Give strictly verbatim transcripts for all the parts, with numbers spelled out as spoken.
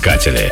искатели.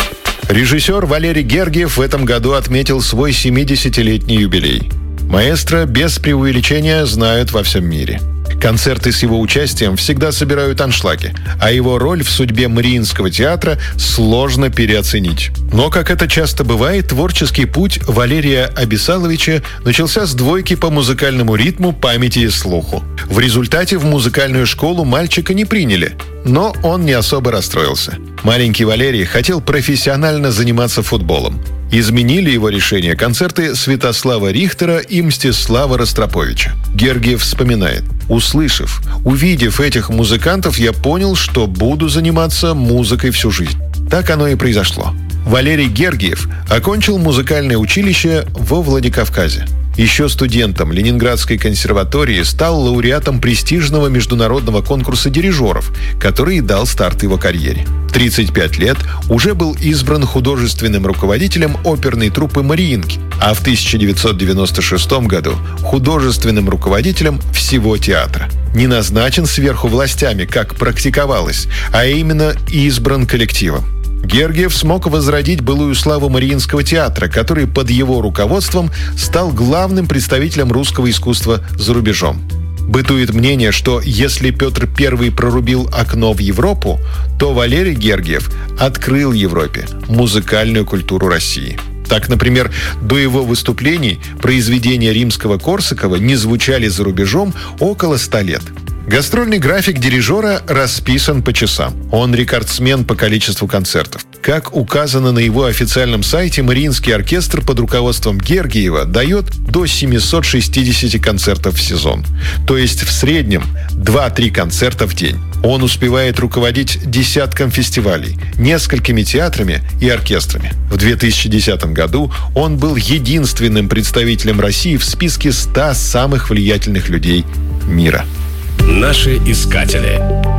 Режиссер Валерий Гергиев в этом году отметил свой семидесятилетний юбилей. Маэстро без преувеличения знают во всем мире. Концерты с его участием всегда собирают аншлаги, а его роль в судьбе Мариинского театра сложно переоценить. Но, как это часто бывает, творческий путь Валерия Абисаловича начался с двойки по музыкальному ритму, памяти и слуху. В результате в музыкальную школу мальчика не приняли, но он не особо расстроился. Маленький Валерий хотел профессионально заниматься футболом. Изменили его решение концерты Святослава Рихтера и Мстислава Ростроповича. Гергиев вспоминает: «Услышав, увидев этих музыкантов, я понял, что буду заниматься музыкой всю жизнь». Так оно и произошло. Валерий Гергиев окончил музыкальное училище во Владикавказе. Еще студентом Ленинградской консерватории стал лауреатом престижного международного конкурса дирижеров, который и дал старт его карьере. В тридцать пять лет уже был избран художественным руководителем оперной труппы «Мариинки», а в тысяча девятьсот девяносто шестом году художественным руководителем всего театра. Не назначен сверху властями, как практиковалось, а именно избран коллективом. Гергиев смог возродить былую славу Мариинского театра, который под его руководством стал главным представителем русского искусства за рубежом. Бытует мнение, что если Петр Первый прорубил окно в Европу, то Валерий Гергиев открыл Европе музыкальную культуру России. Так, например, до его выступлений произведения Римского-Корсакова не звучали за рубежом около ста лет. Гастрольный график дирижера расписан по часам. Он рекордсмен по количеству концертов. Как указано на его официальном сайте, Мариинский оркестр под руководством Гергиева дает до семисот шестидесяти концертов в сезон. То есть в среднем два-три концерта в день. Он успевает руководить десятком фестивалей, несколькими театрами и оркестрами. В две тысячи десятом году он был единственным представителем России в списке ста самых влиятельных людей мира. Наши искатели.